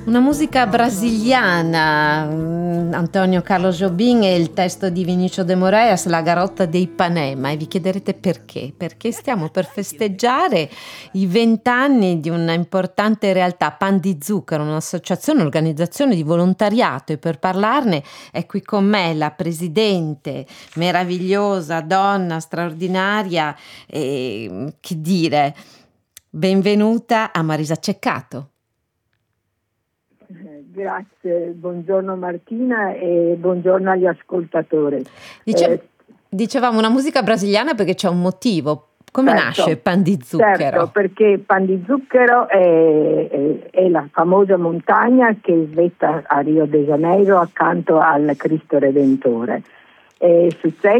Una musica brasiliana, Antonio Carlos Jobim e il testo di Vinicio de Moraes, La Garotta de Ipanema, e vi chiederete perché? Perché stiamo per festeggiare i 20 anni di una importante realtà, Pan di Zucchero, un'associazione, un'organizzazione di volontariato, e per parlarne è qui con me la presidente, meravigliosa, donna straordinaria, e che dire, benvenuta a Marisa Ceccato. Grazie, buongiorno Martina e buongiorno agli ascoltatori. Dicevamo una musica brasiliana perché c'è un motivo. Come nasce Pan di Zucchero? Certo, perché Pan di Zucchero è la famosa montagna che svetta a Rio de Janeiro accanto al Cristo Redentore. È successo